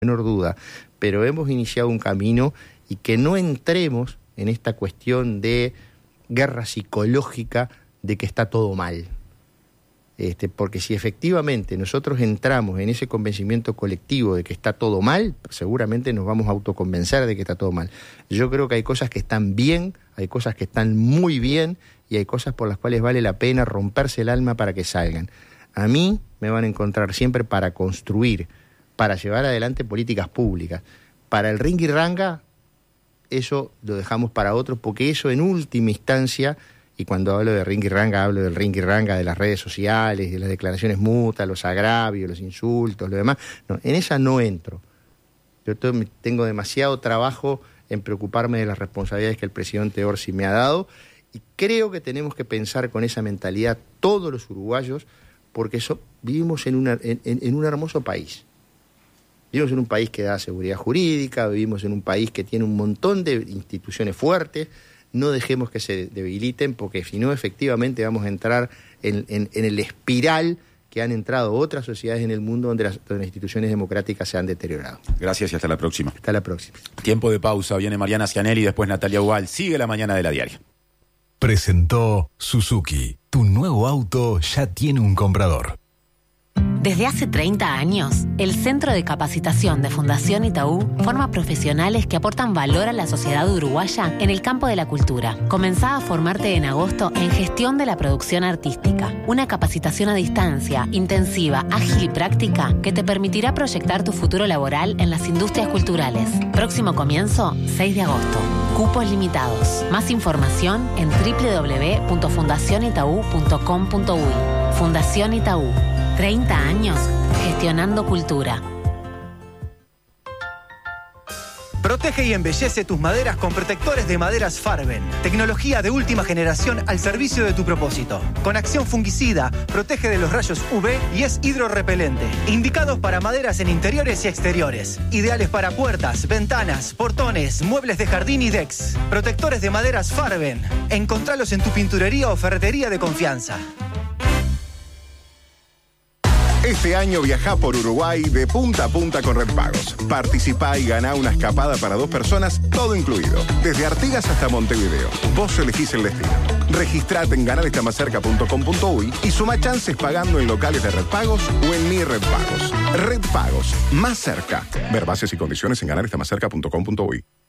menor duda, pero hemos iniciado un camino y que no entremos en esta cuestión de guerra psicológica de que está todo mal. Porque si efectivamente nosotros entramos en ese convencimiento colectivo de que está todo mal, seguramente nos vamos a autoconvencer de que está todo mal. Yo creo que hay cosas que están bien, hay cosas que están muy bien y hay cosas por las cuales vale la pena romperse el alma para que salgan. A mí me van a encontrar siempre para construir, para llevar adelante políticas públicas. Para el ringirranga, eso lo dejamos para otros, porque eso en última instancia, y cuando hablo de ringirranga, hablo del ringirranga de las redes sociales, de las declaraciones mutas, los agravios, los insultos, lo demás. No, en esa no entro. Yo tengo demasiado trabajo en preocuparme de las responsabilidades que el presidente Orsi me ha dado, y creo que tenemos que pensar con esa mentalidad todos los uruguayos, porque vivimos en un hermoso país. Vivimos en un país que da seguridad jurídica, vivimos en un país que tiene un montón de instituciones fuertes. No dejemos que se debiliten, porque si no, efectivamente vamos a entrar en el espiral que han entrado otras sociedades en el mundo donde las instituciones democráticas se han deteriorado. Gracias y hasta la próxima. Hasta la próxima. Tiempo de pausa. Viene Mariana Cianelli y después Natalia Ubal. Sigue la mañana de La Diaria. Presentó Suzuki. Tu nuevo auto ya tiene un comprador. Desde hace 30 años, el Centro de Capacitación de Fundación Itaú forma profesionales que aportan valor a la sociedad uruguaya en el campo de la cultura. Comenzá a formarte en agosto en Gestión de la Producción Artística, una capacitación a distancia, intensiva, ágil y práctica que te permitirá proyectar tu futuro laboral en las industrias culturales. Próximo comienzo, 6 de agosto. Cupos limitados. Más información en www.fundacionitaú.com.uy. Fundación Itaú. 30 años gestionando cultura. Protege y embellece tus maderas con protectores de maderas Farben. Tecnología de última generación al servicio de tu propósito. Con acción fungicida, protege de los rayos UV y es hidrorrepelente. Indicados para maderas en interiores y exteriores. Ideales para puertas, ventanas, portones, muebles de jardín y decks. Protectores de maderas Farben. Encontralos en tu pinturería o ferretería de confianza. Este año viajá por Uruguay de punta a punta con Red Pagos. Participá y ganá una escapada para 2 personas, todo incluido. Desde Artigas hasta Montevideo. Vos elegís el destino. Registrate en ganarestamacerca.com.uy y suma chances pagando en locales de Red Pagos o en Mi Red Pagos. Red Pagos, más cerca. Ver bases y condiciones en ganarestamacerca.com.uy.